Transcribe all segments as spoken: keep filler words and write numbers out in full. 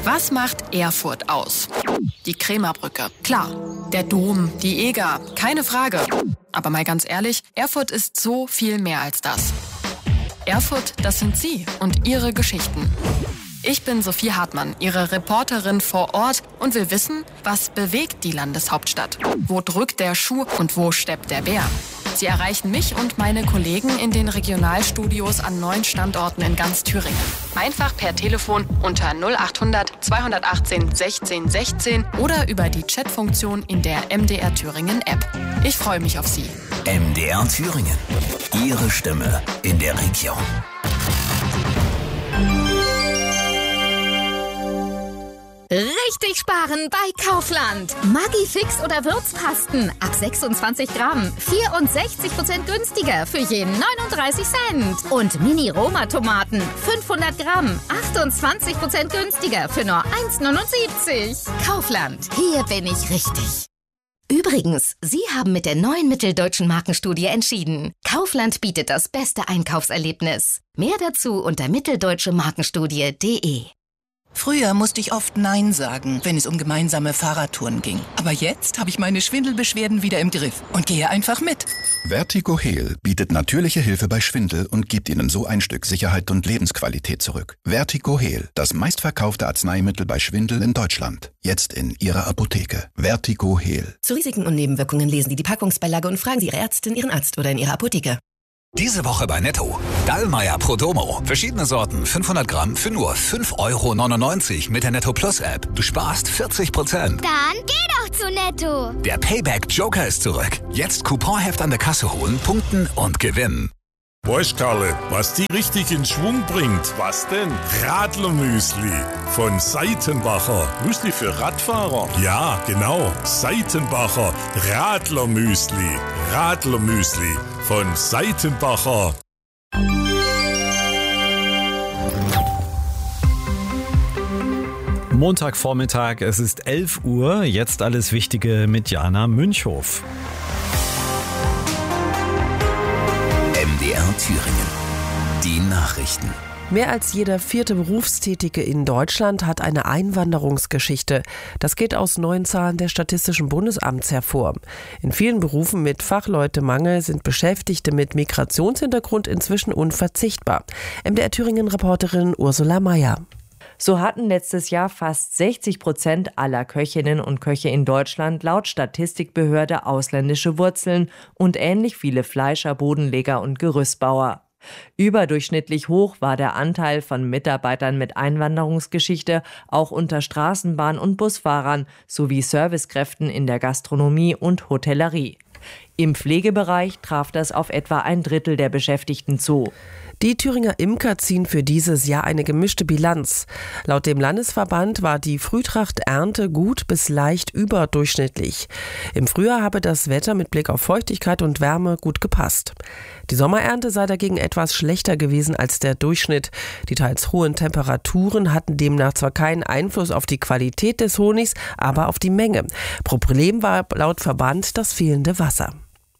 Was macht Erfurt aus? Die Krämerbrücke, klar. Der Dom, die Eger, keine Frage. Aber mal ganz ehrlich, Erfurt ist so viel mehr als das. Erfurt, das sind Sie und Ihre Geschichten. Ich bin Sophie Hartmann, Ihre Reporterin vor Ort und will wissen, was bewegt die Landeshauptstadt? Wo drückt der Schuh und wo steppt der Bär? Sie erreichen mich und meine Kollegen in den Regionalstudios an neun Standorten in ganz Thüringen. Einfach per Telefon unter null achthundert zweihundertachtzehn sechzehn sechzehn oder über die Chatfunktion in der M D R Thüringen App. Ich freue mich auf Sie. M D R Thüringen. Ihre Stimme in der Region. Richtig sparen bei Kaufland. Maggi-Fix oder Würzpasten ab sechsundzwanzig Gramm. vierundsechzig Prozent günstiger für je neununddreißig Cent. Und Mini-Roma-Tomaten fünfhundert Gramm. achtundzwanzig Prozent günstiger für nur eins neunundsiebzig. Kaufland, hier bin ich richtig. Übrigens, Sie haben mit der neuen Mitteldeutschen Markenstudie entschieden. Kaufland bietet das beste Einkaufserlebnis. Mehr dazu unter mitteldeutsche markenstudie punkt de. Früher musste ich oft Nein sagen, wenn es um gemeinsame Fahrradtouren ging. Aber jetzt habe ich meine Schwindelbeschwerden wieder im Griff und gehe einfach mit. Vertigo-Heal bietet natürliche Hilfe bei Schwindel und gibt Ihnen so ein Stück Sicherheit und Lebensqualität zurück. Vertigo-Heal, das meistverkaufte Arzneimittel bei Schwindel in Deutschland. Jetzt in Ihrer Apotheke. Vertigo-Heal. Zu Risiken und Nebenwirkungen lesen Sie die Packungsbeilage und fragen Sie Ihre Ärztin, Ihren Arzt oder in Ihrer Apotheke. Diese Woche bei Netto. Dallmayr Prodomo. Verschiedene Sorten, fünfhundert Gramm für nur fünf Euro neunundneunzig mit der Netto Plus App. Du sparst vierzig Prozent. Dann geh doch zu Netto. Der Payback Joker ist zurück. Jetzt Couponheft an der Kasse holen, punkten und gewinnen. Weißt Karle, was die richtig in Schwung bringt? Was denn? Radlermüsli von Seitenbacher. Müsli für Radfahrer? Ja, genau. Seitenbacher Radlermüsli. Radlermüsli von Seitenbacher. Montagvormittag, es ist elf Uhr. Jetzt alles Wichtige mit Jana Münchhof. M D R Thüringen. Die Nachrichten. Mehr als jeder vierte Berufstätige in Deutschland hat eine Einwanderungsgeschichte. Das geht aus neuen Zahlen des Statistischen Bundesamts hervor. In vielen Berufen mit Fachleutemangel sind Beschäftigte mit Migrationshintergrund inzwischen unverzichtbar. M D R Thüringen-Reporterin Ursula Mayer. So hatten letztes Jahr fast sechzig Prozent aller Köchinnen und Köche in Deutschland laut Statistikbehörde ausländische Wurzeln und ähnlich viele Fleischer, Bodenleger und Gerüstbauer. Überdurchschnittlich hoch war der Anteil von Mitarbeitern mit Einwanderungsgeschichte auch unter Straßenbahn- und Busfahrern sowie Servicekräften in der Gastronomie und Hotellerie. Im Pflegebereich traf das auf etwa ein Drittel der Beschäftigten zu. Die Thüringer Imker ziehen für dieses Jahr eine gemischte Bilanz. Laut dem Landesverband war die Frühtrachternte gut bis leicht überdurchschnittlich. Im Frühjahr habe das Wetter mit Blick auf Feuchtigkeit und Wärme gut gepasst. Die Sommerernte sei dagegen etwas schlechter gewesen als der Durchschnitt. Die teils hohen Temperaturen hatten demnach zwar keinen Einfluss auf die Qualität des Honigs, aber auf die Menge. Problem war laut Verband das fehlende Wasser.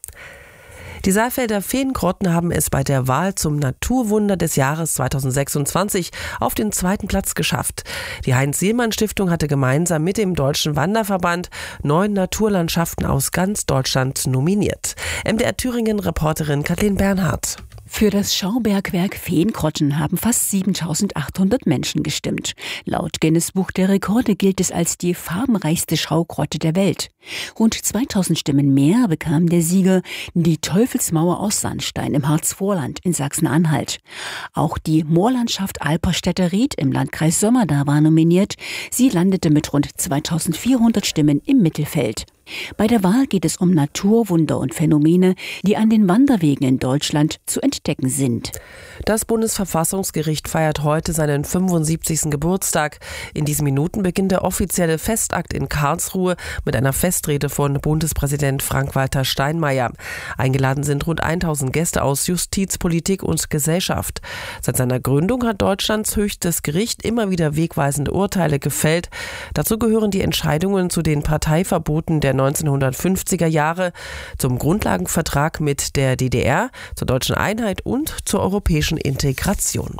Die Saalfelder Feengrotten haben es bei der Wahl zum Naturwunder des Jahres zweitausendsechsundzwanzig auf den zweiten Platz geschafft. Die Heinz-Sielmann-Stiftung hatte gemeinsam mit dem Deutschen Wanderverband neun Naturlandschaften aus ganz Deutschland nominiert. M D R Thüringen-Reporterin Kathleen Bernhardt. Für das Schaubergwerk Feengrotten haben fast siebentausendachthundert Menschen gestimmt. Laut Guinness-Buch der Rekorde gilt es als die farbenreichste Schaugrotte der Welt. Rund zweitausend Stimmen mehr bekam der Sieger, die Teufelsmauer aus Sandstein im Harzvorland in Sachsen-Anhalt. Auch die Moorlandschaft Alperstädter Ried im Landkreis Sömmerda war nominiert. Sie landete mit rund zweitausendvierhundert Stimmen im Mittelfeld. Bei der Wahl geht es um Naturwunder und Phänomene, die an den Wanderwegen in Deutschland zu entdecken sind. Das Bundesverfassungsgericht feiert heute seinen fünfundsiebzigsten Geburtstag. In diesen Minuten beginnt der offizielle Festakt in Karlsruhe mit einer Festrede von Bundespräsident Frank-Walter Steinmeier. Eingeladen sind rund tausend Gäste aus Justiz, Politik und Gesellschaft. Seit seiner Gründung hat Deutschlands höchstes Gericht immer wieder wegweisende Urteile gefällt. Dazu gehören die Entscheidungen zu den Parteiverboten der neunzehnhundertfünfziger Jahre, zum Grundlagenvertrag mit der D D R, zur deutschen Einheit und zur europäischen Integration.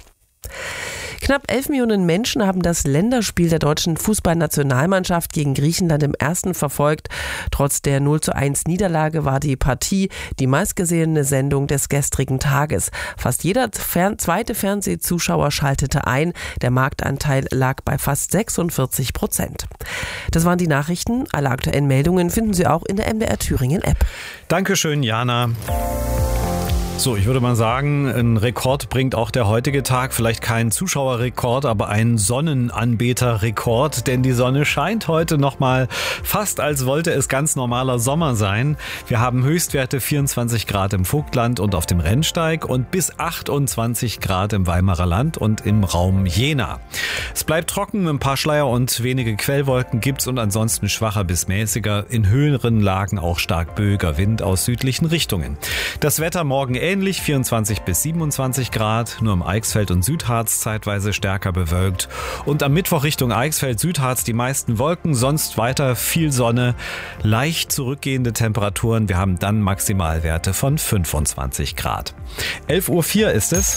Knapp elf Millionen Menschen haben das Länderspiel der deutschen Fußballnationalmannschaft gegen Griechenland im ersten verfolgt. Trotz der null zu eins Niederlage war die Partie die meistgesehene Sendung des gestrigen Tages. Fast jeder fern- zweite Fernsehzuschauer schaltete ein. Der Marktanteil lag bei fast sechsundvierzig Prozent. Das waren die Nachrichten. Alle aktuellen Meldungen finden Sie auch in der M D R Thüringen App. Dankeschön, Jana. So, ich würde mal sagen, ein Rekord bringt auch der heutige Tag. Vielleicht kein Zuschauerrekord, aber ein Sonnenanbeterrekord. Denn die Sonne scheint heute nochmal fast, als wollte es ganz normaler Sommer sein. Wir haben Höchstwerte vierundzwanzig Grad im Vogtland und auf dem Rennsteig und bis achtundzwanzig Grad im Weimarer Land und im Raum Jena. Es bleibt trocken, ein paar Schleier und wenige Quellwolken gibt's und ansonsten schwacher bis mäßiger, in höheren Lagen auch stark böiger Wind aus südlichen Richtungen. Das Wetter morgen ähnlich, vierundzwanzig bis siebenundzwanzig Grad, nur im Eichsfeld und Südharz zeitweise stärker bewölkt. Und am Mittwoch Richtung Eichsfeld, Südharz die meisten Wolken, sonst weiter viel Sonne, leicht zurückgehende Temperaturen. Wir haben dann Maximalwerte von fünfundzwanzig Grad. elf Uhr vier ist es.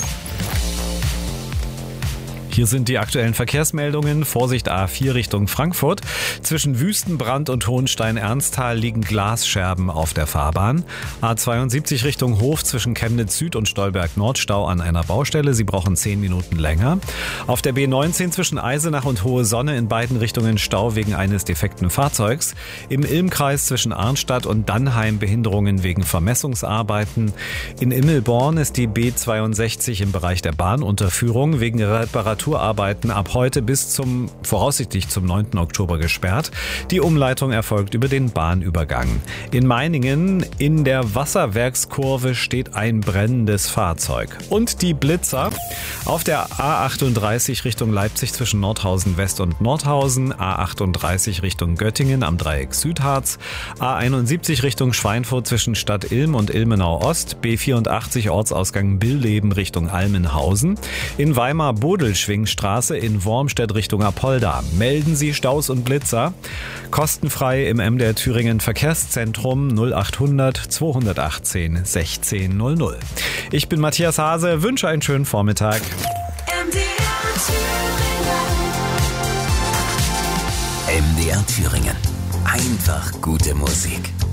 Hier sind die aktuellen Verkehrsmeldungen. Vorsicht A vier Richtung Frankfurt. Zwischen Wüstenbrand und Hohenstein-Ernsthal liegen Glasscherben auf der Fahrbahn. A zweiundsiebzig Richtung Hof zwischen Chemnitz Süd und Stolberg Nord Stau an einer Baustelle. Sie brauchen zehn Minuten länger. Auf der B neunzehn zwischen Eisenach und Hohe Sonne in beiden Richtungen Stau wegen eines defekten Fahrzeugs. Im Ilmkreis zwischen Arnstadt und Dannheim Behinderungen wegen Vermessungsarbeiten. In Immelborn ist die B zweiundsechzig im Bereich der Bahnunterführung wegen Reparatur Arbeiten ab heute bis zum, voraussichtlich zum neunten Oktober gesperrt. Die Umleitung erfolgt über den Bahnübergang. In Meiningen in der Wasserwerkskurve steht ein brennendes Fahrzeug. Und die Blitzer auf der A achtunddreißig Richtung Leipzig zwischen Nordhausen West und Nordhausen, A achtunddreißig Richtung Göttingen am Dreieck Südharz, A einundsiebzig Richtung Schweinfurt zwischen Stadt Ilm und Ilmenau Ost, B vierundachtzig Ortsausgang Billeben Richtung Almenhausen, in Weimar Bodelschwing Straße in Wormstedt Richtung Apolda. Melden Sie Staus und Blitzer. Kostenfrei im M D R Thüringen Verkehrszentrum null achthundert zweihundertachtzehn sechzehn null null. Ich bin Matthias Hase, wünsche einen schönen Vormittag. M D R Thüringen. M D R Thüringen. Einfach gute Musik.